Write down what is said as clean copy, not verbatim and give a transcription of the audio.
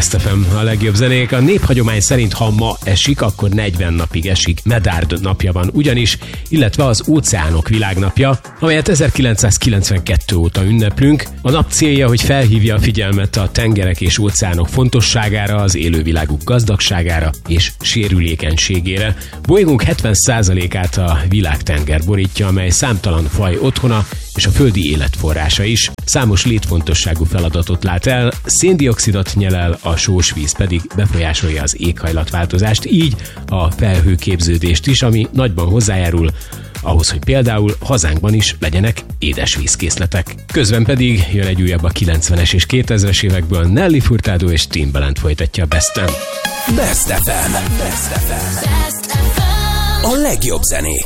Best FM, a legjobb zenék. A néphagyomány szerint, ha ma esik, akkor 40 napig esik. Medárd napja van ugyanis, illetve az óceánok világnapja, amelyet 1992 óta ünneplünk. A nap célja, hogy felhívja a figyelmet a tengerek és óceánok fontosságára, az élőviláguk gazdagságára és sérülékenységére. Bolygónk 70%-át a világtenger borítja, amely számtalan faj otthona és a földi életforrása is. Számos létfontosságú feladatot lát el, széndioxidot nyel el, a sós víz pedig befolyásolja az éghajlatváltozást, így a felhőképződést is, ami nagyban hozzájárul ahhoz, hogy például hazánkban is legyenek édesvízkészletek. Közben pedig jön egy újabb a 90-es és 2000-es évekből, Nelly Furtado és Timbaland folytatja a Best-en. Best FM. A legjobb zenék.